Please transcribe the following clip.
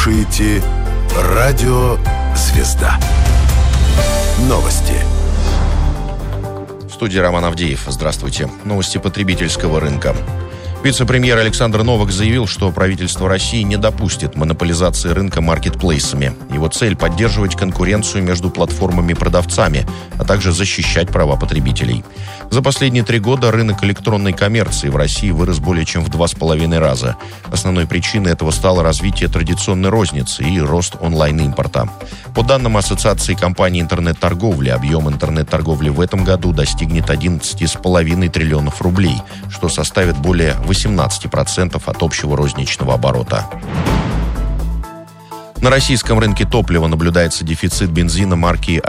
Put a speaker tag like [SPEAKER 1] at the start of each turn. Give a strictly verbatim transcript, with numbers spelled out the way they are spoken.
[SPEAKER 1] слушаете «Радио Звезда». Новости.
[SPEAKER 2] В студии Роман Авдеев. Здравствуйте. Новости потребительского рынка. Вице-премьер Александр Новак заявил, что правительство России не допустит монополизации рынка маркетплейсами. Его цель – поддерживать конкуренцию между платформами-продавцами, а также защищать права потребителей. За последние три года рынок электронной коммерции в России вырос более чем в два с половиной раза. Основной причиной этого стало развитие традиционной розницы и рост онлайн-импорта. По данным Ассоциации компаний интернет-торговли, объем интернет-торговли в этом году достигнет одиннадцать целых пять десятых триллионов рублей, что составит более восемнадцать процентов от общего розничного оборота. На российском рынке топлива наблюдается дефицит бензина марки